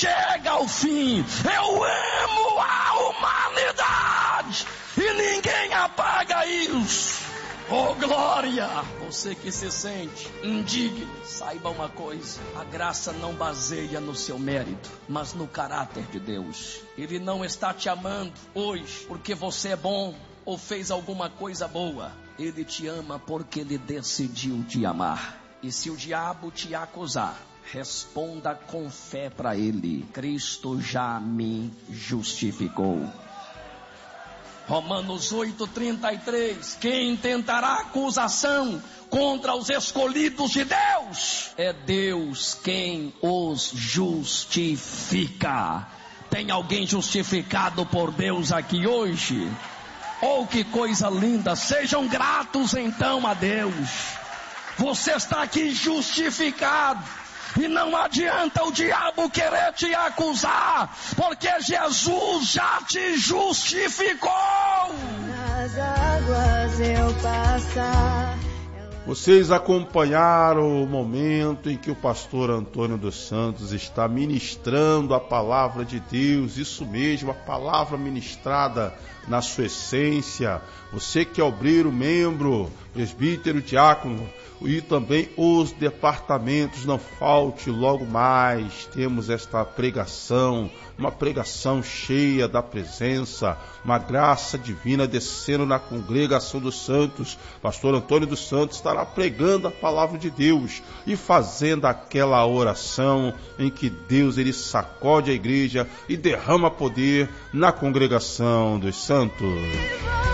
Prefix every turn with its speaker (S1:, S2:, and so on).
S1: chega ao fim. Eu amo a humanidade e ninguém apaga isso. Oh glória! Você que se sente indigno, saiba uma coisa: a graça não baseia no seu mérito, mas no caráter de Deus. Ele não está te amando hoje porque você é bom ou fez alguma coisa boa. Ele te ama porque Ele decidiu te amar. E se o diabo te acusar, responda com fé para ele: Cristo já me justificou. Romanos 8:33. Quem tentará acusação contra os escolhidos de Deus? É Deus quem os justifica. Tem alguém justificado por Deus aqui hoje? Oh, que coisa linda! Sejam gratos então a Deus. Você está aqui justificado. E não adianta o diabo querer te acusar, porque Jesus já te justificou. Nas águas eu passar.
S2: Vocês acompanharam o momento em que o pastor Antônio dos Santos está ministrando a palavra de Deus. Isso mesmo, a palavra ministrada na sua essência. Você que é obreiro, membro, presbítero, diácono e também os departamentos, não falte, logo mais temos esta pregação, uma pregação cheia da presença, uma graça divina descendo na congregação dos santos. Pastor Antônio dos Santos estará pregando a palavra de Deus e fazendo aquela oração em que Deus ele sacode a igreja e derrama poder na congregação dos santos.